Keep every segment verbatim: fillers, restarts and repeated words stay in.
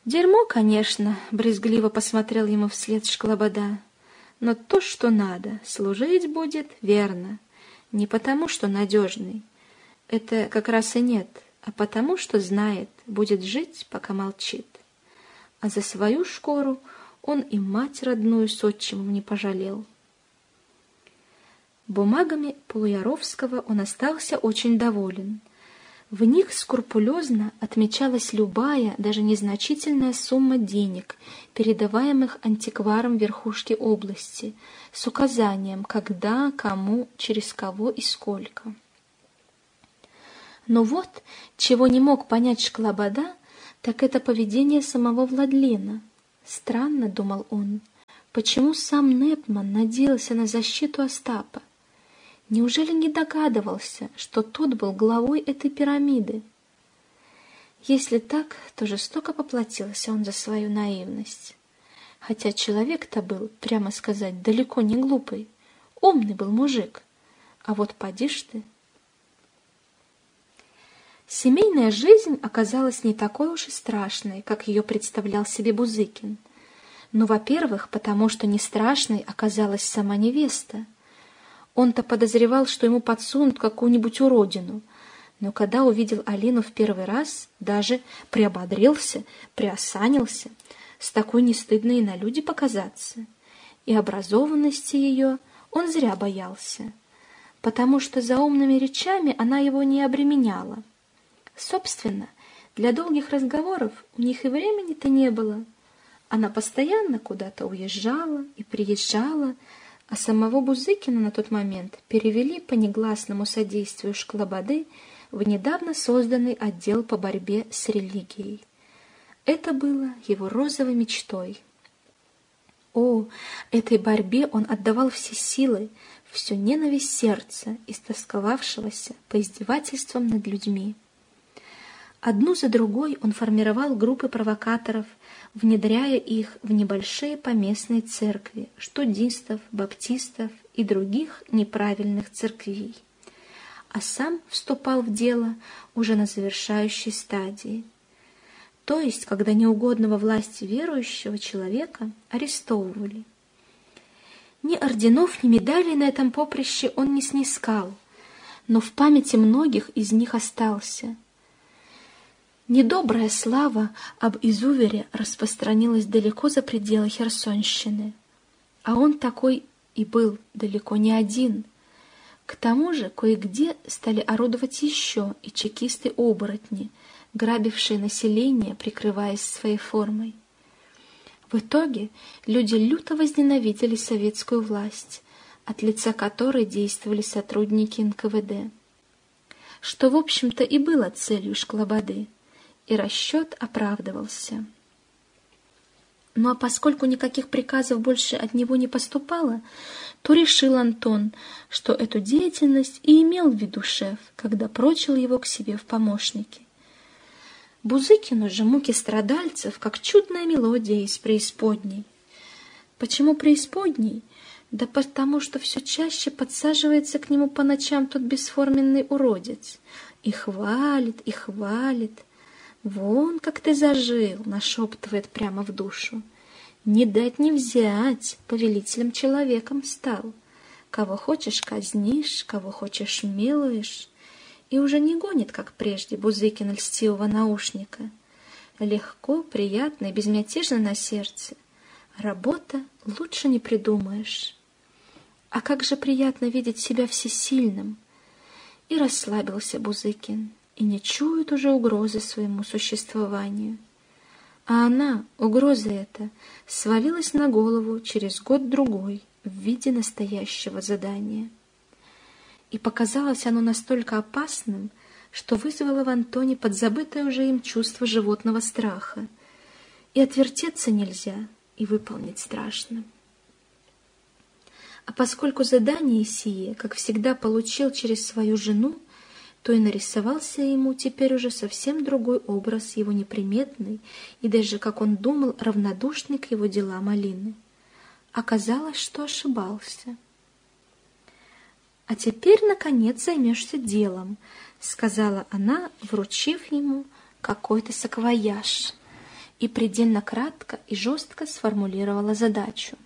Дерьмо, конечно, брезгливо посмотрел ему вслед Шклобода, но то, что надо, служить будет верно. Не потому, что надежный, это как раз и нет, а потому, что знает, будет жить, пока молчит. А за свою шкуру он и мать родную с отчимом не пожалел. Бумагами Полуяровского он остался очень доволен. В них скрупулезно отмечалась любая, даже незначительная сумма денег, передаваемых антикварам верхушки области, с указанием, когда, кому, через кого и сколько. Но вот, чего не мог понять Шклобода, так это поведение самого Владлена. Странно, думал он, почему сам Непман надеялся на защиту Остапа? Неужели не догадывался, что тот был главой этой пирамиды? Если так, то жестоко поплатился он за свою наивность. Хотя человек-то был, прямо сказать, далеко не глупый, умный был мужик. А вот поди ж ты. Семейная жизнь оказалась не такой уж и страшной, как ее представлял себе Бузыкин. Ну, во-первых, потому что не страшной оказалась сама невеста. Он-то подозревал, что ему подсунут какую-нибудь уродину, но когда увидел Алину в первый раз, даже приободрился, приосанился, с такой не стыдно и на люди показаться. И образованности ее он зря боялся, потому что за умными речами она его не обременяла. Собственно, для долгих разговоров у них и времени-то не было. Она постоянно куда-то уезжала и приезжала, а самого Бузыкина на тот момент перевели по негласному содействию Шклободы в недавно созданный отдел по борьбе с религией. Это было его розовой мечтой. О, этой борьбе он отдавал все силы, всю ненависть сердца, истосковавшегося по издевательствам над людьми. Одну за другой он формировал группы провокаторов, внедряя их в небольшие поместные церкви, штудистов, баптистов и других неправильных церквей, а сам вступал в дело уже на завершающей стадии, то есть когда неугодного власти верующего человека арестовывали. Ни орденов, ни медалей на этом поприще он не снискал, но в памяти многих из них остался. Недобрая слава об изувере распространилась далеко за пределы Херсонщины, а он такой и был далеко не один. К тому же кое-где стали орудовать еще и чекисты-оборотни, грабившие население, прикрываясь своей формой. В итоге люди люто возненавидели советскую власть, от лица которой действовали сотрудники эн ка вэ дэ, что, в общем-то, и было целью Шклободы. И расчет оправдывался. Ну а поскольку никаких приказов больше от него не поступало, то решил Антон, что эту деятельность и имел в виду шеф, когда прочил его к себе в помощники. Бузыкину же муки страдальцев, как чудная мелодия из преисподней. Почему преисподней? Да потому что все чаще подсаживается к нему по ночам тот бесформенный уродец. И хвалит, и хвалит. «Вон, как ты зажил!» — нашептывает прямо в душу. «Не дать не взять, повелителем человеком стал. Кого хочешь казнишь, кого хочешь милуешь». И уже не гонит, как прежде, Бузыкин льстивого наушника. Легко, приятно и безмятежно на сердце. Работа лучше не придумаешь. А как же приятно видеть себя всесильным! И расслабился Бузыкин. И не чует уже угрозы своему существованию. А она, угроза эта, свалилась на голову через год-другой в виде настоящего задания. И показалось оно настолько опасным, что вызвало в Антоне подзабытое уже им чувство животного страха. И отвертеться нельзя, и выполнить страшно. А поскольку задание сие, как всегда, получил через свою жену, то и нарисовался ему теперь уже совсем другой образ его неприметной и даже, как он думал, равнодушной к его делам Алины. Оказалось, что ошибался. «А теперь, наконец, займешься делом», — сказала она, вручив ему какой-то саквояж. и предельно кратко и жестко сформулировала задачу.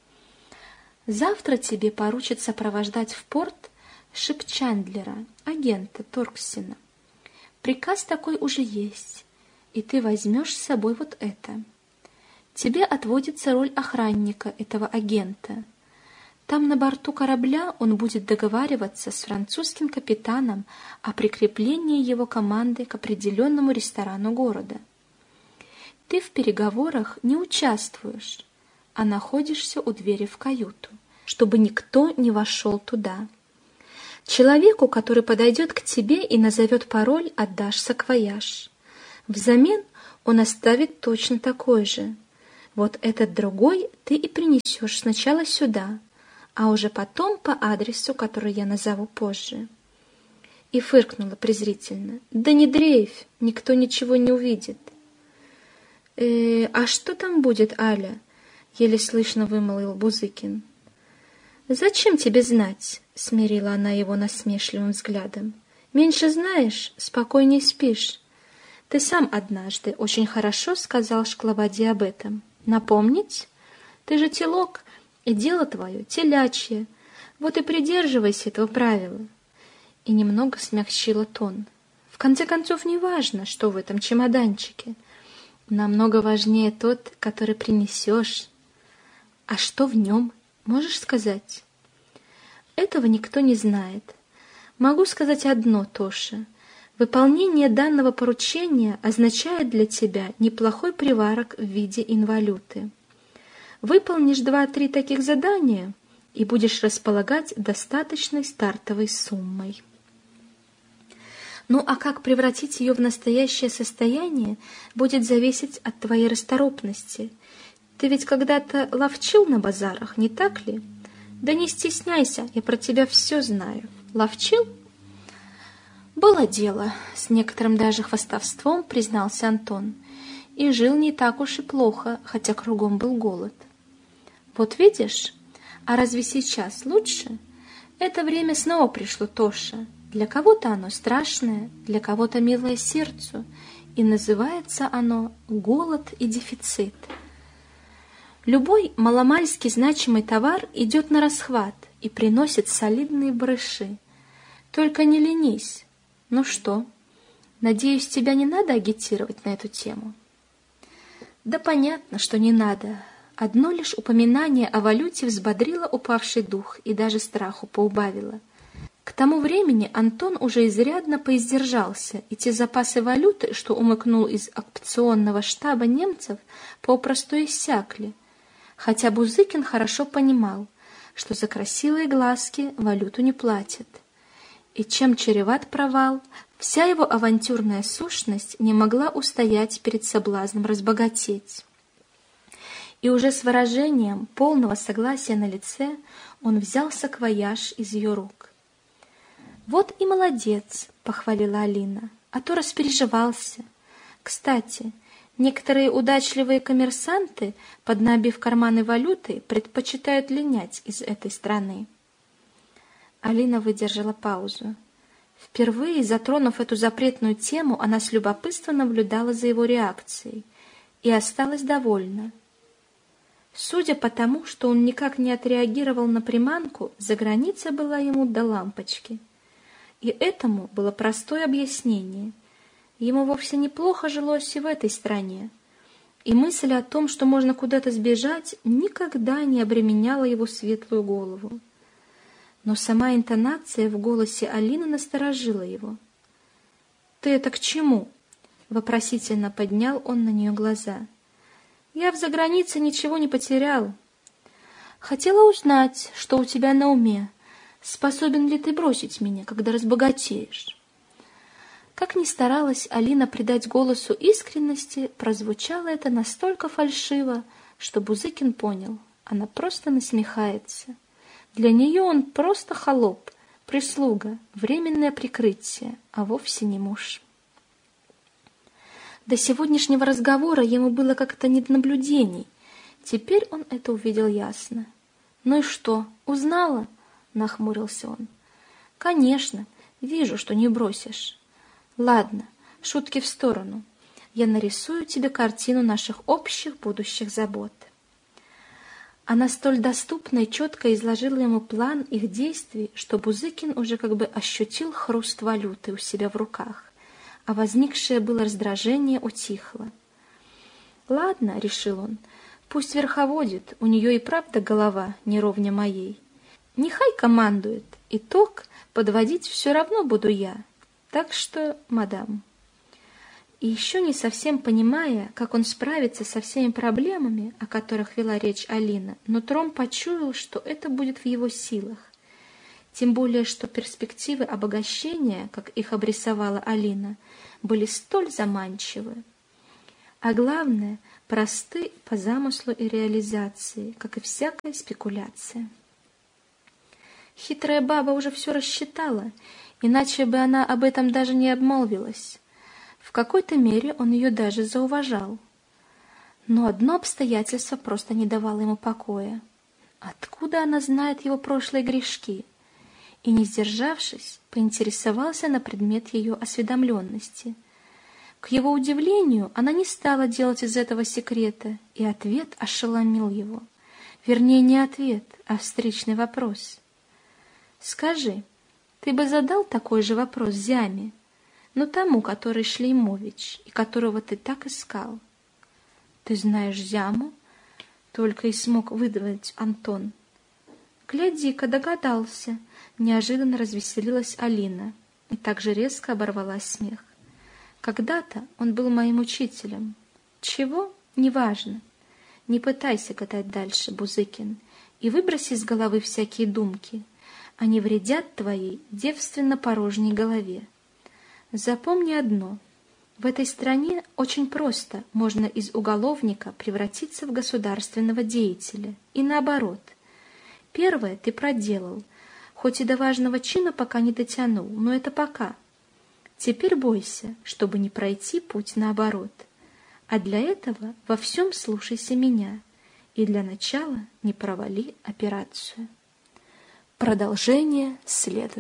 Завтра тебе поручат сопровождать в порт Шипчандлера, агента Торксена. Приказ такой уже есть, и ты возьмешь с собой вот это. Тебе отводится роль охранника этого агента. Там на борту корабля он будет договариваться с французским капитаном о прикреплении его команды к определенному ресторану города. Ты в переговорах не участвуешь, а находишься у двери в каюту, чтобы никто не вошел туда. Человеку, который подойдет к тебе и назовет пароль, отдашь саквояж. Взамен он оставит точно такой же. Вот этот другой ты и принесешь сначала сюда, а уже потом по адресу, который я назову позже. И фыркнула презрительно. Да не дрейфь, никто ничего не увидит. «Э, а что там будет, Аля?» — еле слышно вымолвил Бузыкин. «Зачем тебе знать?» — смирила она его насмешливым взглядом. «Меньше знаешь, спокойней спишь. Ты сам однажды очень хорошо сказал Шкловоде об этом. Напомнить? Ты же телок, и дело твое телячье. Вот и придерживайся этого правила». И немного смягчила тон. «В конце концов, не важно, что в этом чемоданчике. Намного важнее тот, который принесешь. А что в нем, можешь сказать?» «Этого никто не знает. Могу сказать одно, Тоша. Выполнение данного поручения означает для тебя неплохой приварок в виде инвалюты. Выполнишь два-три таких задания и будешь располагать достаточной стартовой суммой. Ну а как превратить ее в настоящее состояние, будет зависеть от твоей расторопности. Ты ведь когда-то ловчил на базарах, не так ли? Да не стесняйся, я про тебя все знаю. Ловчил?» «Было дело», — с некоторым даже хвастовством признался Антон. «И жил не так уж и плохо, хотя кругом был голод». «Вот видишь, а разве сейчас лучше? Это время снова пришло, Тоша. Для кого-то оно страшное, для кого-то милое сердцу, и называется оно голод и дефицит. Любой маломальски значимый товар идет на расхват и приносит солидные барыши. Только не ленись. Ну что, надеюсь, тебя не надо агитировать на эту тему?» «Да понятно, что не надо. Одно лишь упоминание о валюте взбодрило упавший дух и даже страху поубавило. К тому времени Антон уже изрядно поиздержался, и те запасы валюты, что умыкнул из акционного штаба немцев, попросту иссякли. Хотя Бузыкин хорошо понимал, что за красивые глазки валюту не платят. И чем чреват провал, вся его авантюрная сущность не могла устоять перед соблазном разбогатеть. И уже с выражением полного согласия на лице он взял саквояж из ее рук. «Вот и молодец», — похвалила Алина, — «а то распереживался. Кстати, некоторые удачливые коммерсанты, поднабив карманы валюты, предпочитают линять из этой страны». Алина выдержала паузу. Впервые, затронув эту запретную тему, она с любопытством наблюдала за его реакцией и осталась довольна. Судя по тому, что он никак не отреагировал на приманку, заграница была ему до лампочки. И этому было простое объяснение. Ему вовсе неплохо жилось и в этой стране. И мысль о том, что можно куда-то сбежать, никогда не обременяла его светлую голову. Но сама интонация в голосе Алины насторожила его. «Ты это к чему?» — вопросительно поднял он на нее глаза. «Я в загранице ничего не потерял. Хотела узнать, что у тебя на уме. Способен ли ты бросить меня, когда разбогатеешь?» Как ни старалась Алина придать голосу искренности, прозвучало это настолько фальшиво, что Бузыкин понял, она просто насмехается. Для нее он просто холоп, прислуга, временное прикрытие, а вовсе не муж. До сегодняшнего разговора ему было как-то не до наблюдений. Теперь он это увидел ясно. «Ну и что, узнала?» — нахмурился он. «Конечно, вижу, что не бросишь. Ладно, шутки в сторону. я нарисую тебе картину наших общих будущих забот». Она столь доступно и четко изложила ему план их действий, что Бузыкин уже как бы ощутил хруст валюты у себя в руках, а возникшее было раздражение утихло. «Ладно», — решил он, — «пусть верховодит, у нее и правда голова не ровня моей. Нехай командует, итог подводить все равно буду я, так что, мадам». И еще не совсем понимая, как он справится со всеми проблемами, о которых вела речь Алина, нутром почуял, что это будет в его силах. Тем более, что перспективы обогащения, как их обрисовала Алина, были столь заманчивы. А главное, просты по замыслу и реализации, как и всякая спекуляция. Хитрая баба уже все рассчитала, иначе бы она об этом даже не обмолвилась. В какой-то мере он ее даже зауважал. Но одно обстоятельство просто не давало ему покоя. Откуда она знает его прошлые грешки? И, не сдержавшись, поинтересовался на предмет ее осведомленности. К его удивлению, она не стала делать из этого секрета, и ответ ошеломил его. Вернее, не ответ, а встречный вопрос. «Скажи, ты бы задал такой же вопрос Зяме, но тому, который Шлеймович, и которого ты так искал?» «Ты знаешь Зяму?» — только и смог выдавить Антон. «Гляди-ка, догадался!» — неожиданно развеселилась Алина и так же резко оборвала смех. «Когда-то он был моим учителем. Чего? Неважно. Не пытайся гадать дальше, Бузыкин, и выброси из головы всякие думки. Они вредят твоей девственно-порожней голове. Запомни одно. В этой стране очень просто можно из уголовника превратиться в государственного деятеля. И наоборот. Первое ты проделал, хоть и до важного чина пока не дотянул, но это пока. Теперь бойся, чтобы не пройти путь наоборот. А для этого во всем слушайся меня. И для начала не провали операцию. Продолжение следует.